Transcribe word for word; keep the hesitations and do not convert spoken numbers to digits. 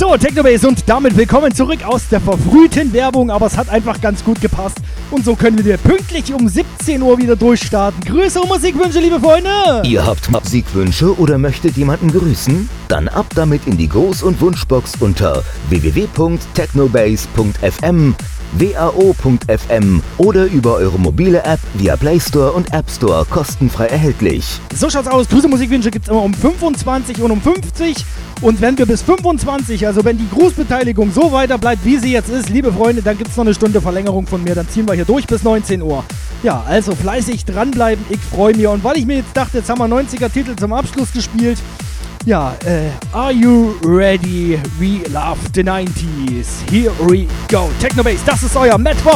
So, Technobase und damit willkommen zurück aus der verfrühten Werbung, aber es hat einfach ganz gut gepasst und so können wir pünktlich um siebzehn Uhr wieder durchstarten. Grüße und Musikwünsche, liebe Freunde! Ihr habt Musikwünsche oder möchtet jemanden grüßen? Dann ab damit in die Gruß- und Wunschbox unter w w w punkt technobase punkt f m, w a o punkt f m oder über eure mobile App via Play Store und App Store kostenfrei erhältlich. So schaut's aus, Grüße und Musikwünsche gibt's immer um fünfundzwanzig und um fünfzig. Und wenn wir bis fünfundzwanzig, also wenn die Grußbeteiligung so weiter bleibt, wie sie jetzt ist, liebe Freunde, dann gibt es noch eine Stunde Verlängerung von mir. Dann ziehen wir hier durch bis neunzehn Uhr. Ja, also fleißig dranbleiben, ich freue mich. Und weil ich mir jetzt dachte, jetzt haben wir neunziger-Titel zum Abschluss gespielt. Ja, äh, are you ready? We love the nineties. Here we go. Technobase, das ist euer Matt